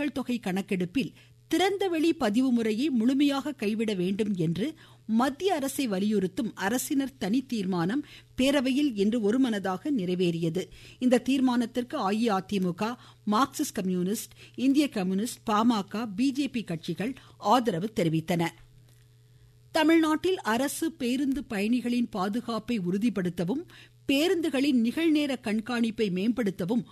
மக்கள் தொகை கணக்கெடுப்பில் திறந்தவெளி பதிவு முறையை முழுமையாக கைவிட வேண்டும் என்று மத்திய அரசை வலியுறுத்தும் அரசினர் தனி தீர்மானம் பேரவையில் இன்று ஒருமனதாக நிறைவேறியது. இந்த தீர்மானத்திற்கு அஇஅதிமுக, மார்க்சிஸ்ட் கம்யூனிஸ்ட், இந்திய கம்யூனிஸ்ட், பாமக, பிஜேபி கட்சிகள் ஆதரவு தெரிவித்தன. தமிழ்நாட்டில் அரசு பேருந்து பயணிகளின் பாதுகாப்பை உறுதிப்படுத்தவும் பேருந்துகளின் நிகழ்நேர கண்காணிப்பை மேம்படுத்தவும்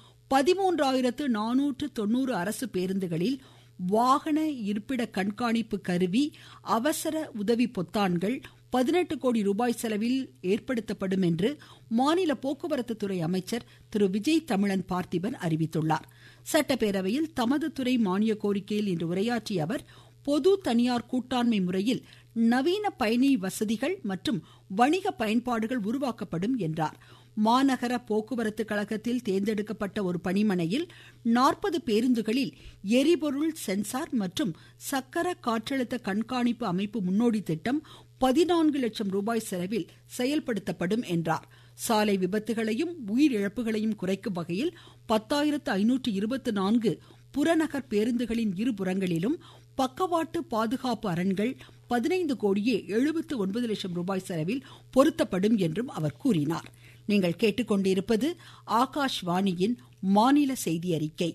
13,490 அரசு பேருந்துகளில் வாகன இருப்பிட கண்காணிப்பு கருவி, அவசர உதவி பொத்தான்கள் 18 கோடி ரூபாய் செலவில் ஏற்படுத்தப்படும் என்று மாநில போக்குவரத்து துறை அமைச்சர் திரு விஜய் தமிழன் பார்த்திபன் அறிவித்துள்ளார். சட்டப்பேரவையில் தமது துறை மானிய கோரிக்கையில் இன்று உரையாற்றிய அவர், பொது தனியார் கூட்டாண்மை முறையில் நவீன பயணி வசதிகள் மற்றும் வணிக பயன்பாடுகள் உருவாக்கப்படும் என்றார். மாநகர போக்குவரத்து கழகத்தில் தேர்ந்தெடுக்கப்பட்ட ஒரு பணிமனையில் 40 பேருந்துகளில் எரிபொருள் சென்சார் மற்றும் சக்கர காற்றழுத்த கண்காணிப்பு அமைப்பு முன்னோடி திட்டம் 14 லட்சம் ரூபாய் செலவில் செயல்படுத்தப்படும் என்றார். சாலை விபத்துகளையும் உயிரிழப்புகளையும் குறைக்கும் வகையில் 10,524 புறநகர் பேருந்துகளின் இருபுறங்களிலும் பக்கவாட்டு பாதுகாப்பு அரண்கள் 15 கோடியே 79 லட்சம் ரூபாய் செலவில் பொருத்தப்படும் என்றும் அவர் கூறினார். நீங்கள் கேட்டுக்கொண்டிருப்பது ஆகாஷ்வாணியின் மாநில செய்தி அறிக்கை.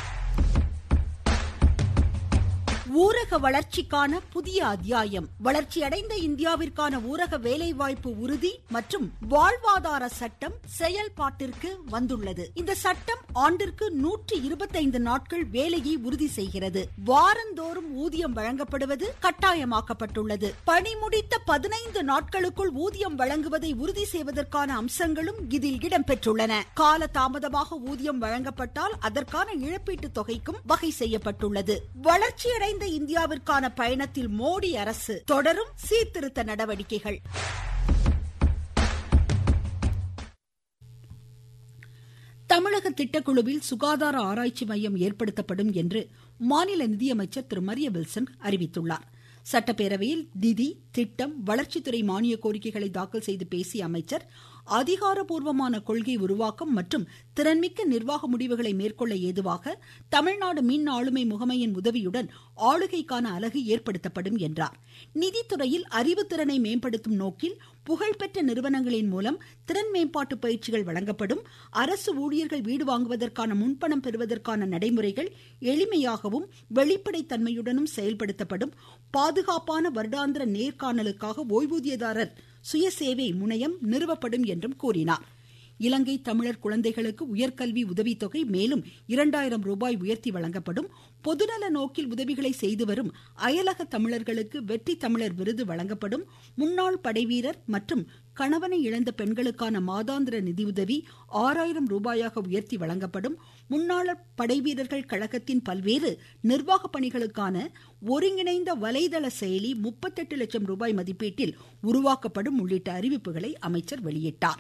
ஊரக வளர்ச்சிக்கான புதிய அத்தியாயம். வளர்ச்சியடைந்த இந்தியாவிற்கான ஊரக வேலைவாய்ப்பு உறுதி மற்றும் வாழ்வாதார சட்டம் செயல்பாட்டிற்கு வந்துள்ளது. இந்த சட்டம் ஆண்டிற்கு 125 நாட்கள் வேலையை உறுதி செய்கிறது. வாரந்தோறும் ஊதியம் வழங்கப்படுவது கட்டாயமாக்கப்பட்டுள்ளது. பணி முடித்த 15 நாட்களுக்குள் ஊதியம் வழங்குவதை உறுதி செய்வதற்கான அம்சங்களும் இதில் இடம்பெற்றுள்ளன. கால தாமதமாக ஊதியம் வழங்கப்பட்டால் அதற்கான இழப்பீட்டு தொகைக்கும் வகை செய்யப்பட்டுள்ளது. வளர்ச்சியடைந்த இந்தியாவிற்கான பயணத்தில் மோடி அரசு தொடரும் சீர்திருத்த நடவடிக்கைகள். தமிழக திட்டக்குழுவில் சுகாதார ஆராய்ச்சி மையம் ஏற்படுத்தப்படும் என்று மாநில நிதியமைச்சர் திரு மரிய வில்சன் அறிவித்துள்ளார். சட்டப்பேரவையில் நிதி, திட்டம், வளர்ச்சித்துறை மானிய கோரிக்கைகளை தாக்கல் செய்து பேசிய அமைச்சர், அதிகாரப்பூர்வமான கொள்கை உருவாக்கம் மற்றும் திறன்மிக்க நிர்வாக முடிவுகளை மேற்கொள்ள ஏதுவாக தமிழ்நாடு மின் ஆளுமை முகமையின் உதவியுடன் ஆளுகைக்கான அலகு ஏற்படுத்தப்படும் என்றார். நிதித்துறையில் அறிவுத்திறனை மேம்படுத்தும் நோக்கில் புகழ்பெற்ற நிறுவனங்களின் மூலம் திறன் மேம்பாட்டு பயிற்சிகள் வழங்கப்படும். அரசு ஊழியர்கள் வீடு வாங்குவதற்கான முன்பணம் பெறுவதற்கான நடைமுறைகள் எளிமையாகவும் வெளிப்படைத்தன்மையுடனும் செயல்படுத்தப்படும். பாதுகாப்பான வருடாந்திர நேர்காணலுக்காக ஓய்வூதியதாரர் சுயசேவை முனையம் நிறுவப்படும் என்றும் கூறினார். இலங்கை தமிழர் குழந்தைகளுக்கு உயர்கல்வி உதவித்தொகை மேலும் 2000 ரூபாய் உயர்த்தி வழங்கப்படும். பொதுநல நோக்கில் உதவிகளை செய்து வரும் அயலக தமிழர்களுக்கு வெற்றி தமிழர் விருது வழங்கப்படும். முன்னாள் படைவீரர் மற்றும் கணவனை இழந்த பெண்களுக்கான மாதாந்திர நிதியுதவி 6000 ரூபாயாக உயர்த்தி வழங்கப்படும். முன்னாள் படைவீரர்கள் கழகத்தின் பல்வேறு நிர்வாக பணிகளுக்கான ஒருங்கிணைந்த வலைதள செயலி 38 லட்சம் ரூபாய் மதிப்பீட்டில் உருவாக்கப்படும் உள்ளிட்ட அறிவிப்புகளை அமைச்சர் வெளியிட்டார்.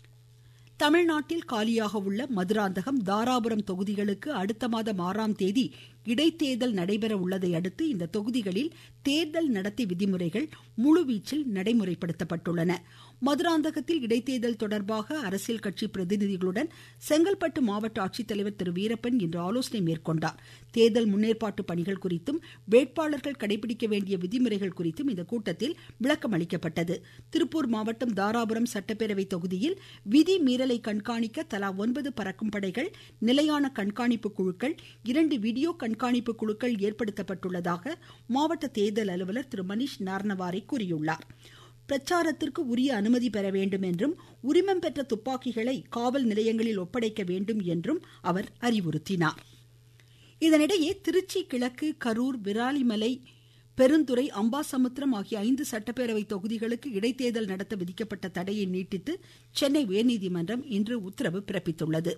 தமிழ்நாட்டில் காலியாக உள்ள மதுராந்தகம், தாராபுரம் தொகுதிகளுக்கு அடுத்த மாதம் 6ஆம் தேதி இடைத்தேர்தல் நடைபெற உள்ளதை அடுத்து இந்த தொகுதிகளில் தேர்தல் நடத்தை விதிமுறைகள் முழுவீச்சில் நடைமுறைப்படுத்தப்பட்டுள்ளன. மதுராந்தகத்தில் இடைத்தேர்தல் தொடர்பாக அரசியல் கட்சி பிரதிநிதிகளுடன் செங்கல்பட்டு மாவட்ட ஆட்சித்தலைவர் திரு வீரப்பன் இன்று ஆலோசனை மேற்கொண்டார். தேர்தல் முன்னேற்பாட்டு பணிகள் குறித்தும் வேட்பாளர்கள் கடைபிடிக்க வேண்டிய விதிமுறைகள் குறித்தும் இந்த கூட்டத்தில் விளக்கம் அளிக்கப்பட்டது. திருப்பூர் மாவட்டம் தாராபுரம் சட்டப்பேரவை தொகுதியில் விதி மீறலை கண்காணிக்க தலா 9 பறக்கும் படைகள், நிலையான கண்காணிப்பு குழுக்கள், 2 வீடியோ கண்காணிப்பு குழுக்கள் ஏற்படுத்தப்பட்டுள்ளதாக மாவட்ட தேர்தல் அலுவலர் திரு மணிஷ் நார்னவாரே கூறியுள்ளார். பிரச்சாரத்திற்கு உரிய அனுமதி பெற வேண்டும் என்றும் உரிமம் பெற்ற துப்பாக்கிகளை காவல் நிலையங்களில் ஒப்படைக்க வேண்டும் என்றும் அவர் அறிவுறுத்தினார். இதனிடையே திருச்சி கிழக்கு, கரூர், விராலிமலை, பெருந்துறை, அம்பாசமுத்திரம் ஆகிய 5 சட்டப்பேரவை தொகுதிகளுக்கு இடைத்தேர்தல் நடத்த விதிக்கப்பட்ட தடையை நீட்டித்து சென்னை உயர்நீதிமன்றம் இன்று உத்தரவு பிறப்பித்துள்ளது.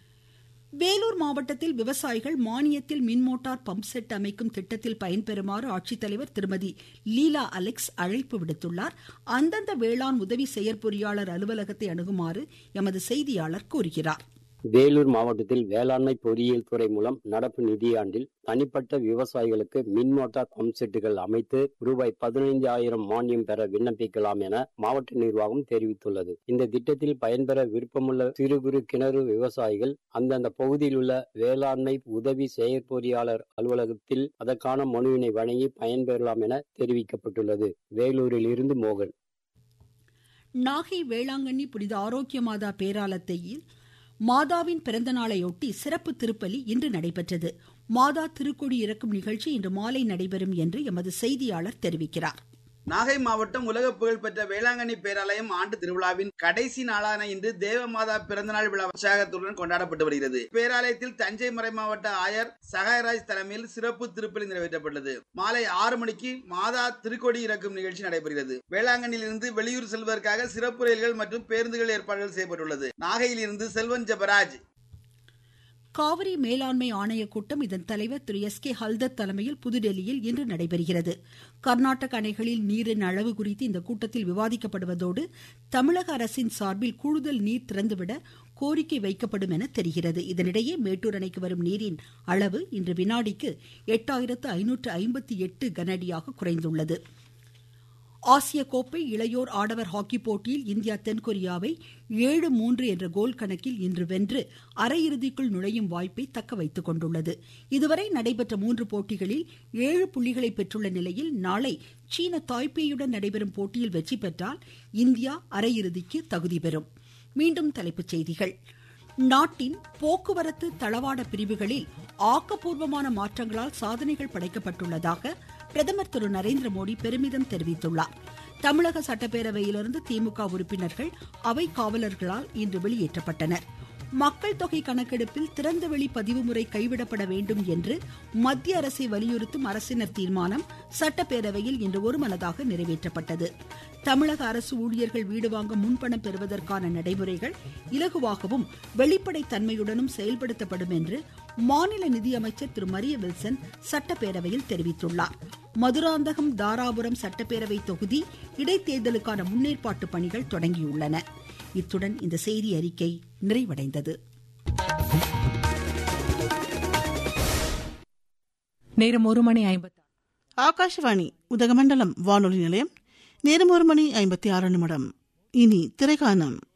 வேலூர் மாவட்டத்தில் விவசாயிகள் மானியத்தில் மின்மோட்டார் பம்ப் செட் அமைக்கும் திட்டத்தில் பயன்பெறுமாறு ஆட்சித்தலைவர் திருமதி லீலா அலெக்ஸ் அழைப்பு விடுத்துள்ளார். அந்தந்த வேளாண் உதவி செயற்பொறியாளர் அலுவலகத்தை அணுகுமாறு எமது செய்தியாளர் கூறுகிறார். வேலூர் மாவட்டத்தில் வேளாண்மை பொறியியல் துறை மூலம் நடப்பு நிதியாண்டில் தனிப்பட்ட விவசாயிகளுக்கு மின் மோட்டார் பம்ப் செட்டுகள் அமைத்து ரூபாய் 15,000 மானியம் பெற விண்ணப்பிக்கலாம் என மாவட்ட நிர்வாகம் தெரிவித்துள்ளது. இந்த திட்டத்தில் பயன்பெற விருப்பமுள்ள சிறு குறு கிணறு விவசாயிகள் அந்தந்த பகுதியில் உள்ள வேளாண்மை உதவி செயற்பொறியாளர் அலுவலகத்தில் அதற்கான மனுவினை வழங்கி பயன்பெறலாம் என தெரிவிக்கப்பட்டுள்ளது. வேலூரில் இருந்து மோகன். நாகை வேளாங்கண்ணி புனித ஆரோக்கிய மாதா பேராலயத்தில் மாதாவின் பிறந்த நாளையொட்டி சிறப்பு திருப்பலி இன்று நடைபெற்றது. மாதா திருக்கொடி இறக்கும் நிகழ்ச்சி இன்று மாலை நடைபெறும் என்று எமது செய்தியாளர் தெரிவிக்கிறார். நாகை மாவட்டம் உலக புகழ்பெற்ற வேளாங்கண்ணி பேராலயம் ஆண்டு திருவிழாவின் கடைசி நாளான இன்று தேவமாதா பிறந்தநாள் விழா உற்சாகத்துடன் கொண்டாடப்பட்டு வருகிறது. பேராலயத்தில் தஞ்சை மறைமாவட்ட ஆயர் சகாயராஜ் தலைமையில் சிறப்பு திருப்பலி நிறைவேற்றப்பட்டது. மாலை 6 மணிக்கு மாதா திருக்கொடி இறக்கும் நிகழ்ச்சி நடைபெறுகிறது. வேளாங்கண்ணியிலிருந்து வெளியூர் செல்வதற்காக சிறப்பு ரயில்கள் மற்றும் பேருந்துகள் ஏற்பாடுகள் செய்யப்பட்டுள்ளது. நாகையிலிருந்து செல்வன் ஜெபராஜ். காவிரி மேலாண்மை ஆணைய கூட்டம் இதன் தலைவர் திரு எஸ் கே ஹல்தர் தலைமையில் புதுடெல்லியில் இன்று நடைபெறுகிறது. கர்நாடக அணைகளில் நீரின் அளவு குறித்து இந்த கூட்டத்தில் விவாதிக்கப்படுவதோடு தமிழக அரசின் சார்பில் கூடுதல் நீர் திறந்துவிட கோரிக்கை வைக்கப்படும் என தெரிகிறது. இதனிடையே மேட்டூர் அணைக்கு வரும் நீரின் அளவு இன்று வினாடிக்கு 8558 கனஅடியாக குறைந்துள்ளது. ஆசிய கோப்பை இளையோர் ஆடவர் ஹாக்கி போட்டியில் இந்தியா தென்கொரியாவை 7-3 என்ற கோல் கணக்கில் இன்று வென்று அரையிறுதிக்குள் நுழையும் வாய்ப்பை தக்க வைத்துக் கொண்டுள்ளது. இதுவரை நடைபெற்ற 3 போட்டிகளில் 7 புள்ளிகளை பெற்றுள்ள நிலையில் நாளை சீன தாய்பேயுடன் நடைபெறும் போட்டியில் வெற்றி பெற்றால் இந்தியா அரையிறுதிக்கு தகுதி பெறும். மீண்டும் தலைப்புச் செய்திகள். நாட்டின் போக்குவரத்து தளவாட பிரிவுகளில் ஆக்கப்பூர்வமான மாற்றங்களால் சாதனைகள் படைக்கப்பட்டுள்ளதாக பிரதமர் திரு நரேந்திர மோடி பெருமிதம் தெரிவித்துள்ளார். தமிழக சட்டப்பேரவையிலிருந்து திமுக உறுப்பினர்கள் அவை காவலர்களால் இன்று வெளியேற்றப்பட்டனர். மக்கள் தொகை கணக்கெடுப்பில் திறந்தவெளி பதிவு முறை கைவிடப்பட வேண்டும் என்று மத்திய அரசை வலியுறுத்தும் அரசினர் தீர்மானம் சட்டப்பேரவையில் இன்று ஒருமனதாக நிறைவேற்றப்பட்டது. தமிழக அரசு ஊழியர்கள் வீடு வாங்க முன்பணம் பெறுவதற்கான நடைமுறைகள் இலகுவாகவும் வெளிப்படைத் தன்மையுடனும் செயல்படுத்தப்படும் என்று மாநில நிதியமைச்சர் திரு மரிய வில்சன் சட்டப்பேரவையில் தெரிவித்துள்ளார். மதுராந்தகம் தாராபுரம் சட்டப்பேரவை தொகுதி இடைத்தேர்தலுக்கான முன்னேற்பாட்டு பணிகள் தொடங்கியுள்ளன. இத்துடன் இந்த செய்தி அறிக்கை நிறைவடைந்தது. நேரம் 1:50. ஆகாஷவாணி உதகமண்டலம் வானொலி நிலையம். நேரம் 1:56. இனி திரைக்கானம்.